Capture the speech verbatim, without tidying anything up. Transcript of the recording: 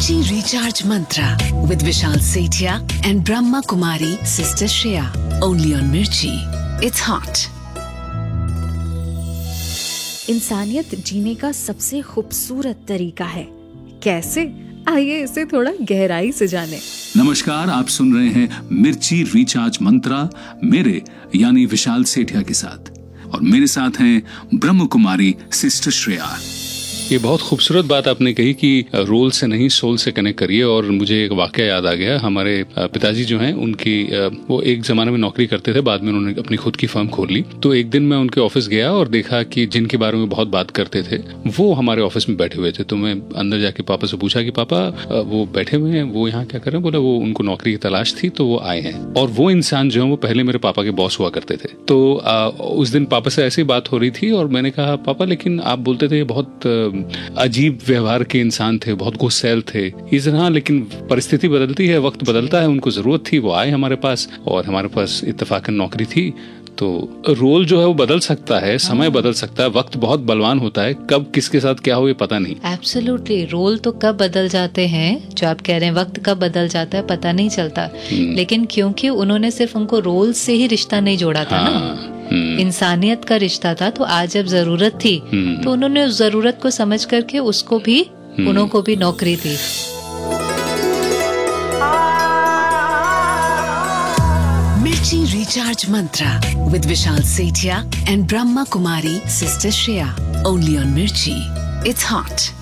Mirchi Recharge Mantra with Vishal Sethia and Brahma Kumari Sister Shreya. Only on Mirchi. It's hot. इंसानियत जीने का सबसे खूबसूरत तरीका है। कैसे? आइए इसे थोड़ा गहराई से जाने। नमस्कार, आप सुन रहे हैं मिर्ची रिचार्ज मंत्रा मेरे यानी विशाल सेठिया के साथ, और मेरे साथ हैं ब्रह्म कुमारी सिस्टर श्रेया। ये बहुत खूबसूरत बात आपने कही कि रोल से नहीं सोल से कनेक्ट करिए। और मुझे एक वाकया याद आ गया। हमारे पिताजी जो हैं उनकी वो एक जमाने में नौकरी करते थे, बाद में उन्होंने अपनी खुद की फर्म खोल ली। तो एक दिन मैं उनके ऑफिस गया और देखा कि जिनके बारे में बहुत बात करते थे वो हमारे ऑफिस में बैठे हुए थे। तो मैं अंदर जाके पापा से पूछा कि पापा वो बैठे हुए हैं, वो यहाँ क्या कर रहे हैं? बोला वो उनको नौकरी की तलाश थी तो वो आए हैं। और वो इंसान जो है वो पहले मेरे पापा के बॉस हुआ करते थे। तो उस दिन पापा से ऐसी बात हो रही थी और मैंने कहा पापा लेकिन आप बोलते थे बहुत अजीब व्यवहार के इंसान थे, बहुत गुस्सैल थे। इस तरह लेकिन परिस्थिति बदलती है, वक्त बदलता है, उनको जरूरत थी, वो आए हमारे पास और हमारे पास इत्तेफाकन नौकरी थी। तो रोल जो है वो बदल सकता है, समय बदल सकता है, वक्त बहुत बलवान होता है, कब किसके साथ क्या हो ये पता नहीं। एब्सोल्युटली, रोल तो कब बदल जाते हैं, जो आप कह रहे हैं वक्त कब बदल जाता है पता नहीं चलता। लेकिन क्योंकि उन्होंने सिर्फ उनको रोल से ही रिश्ता नहीं जोड़ा था हाँ। ना, इंसानियत का रिश्ता था। तो आज जब जरूरत थी तो उन्होंने उस जरूरत को समझ करके उसको भी उन्हों को भी नौकरी दी। Mirchi Recharge Mantra with Vishal Sethia and Brahma Kumari Sister Shreya. Only on Mirchi. It's hot.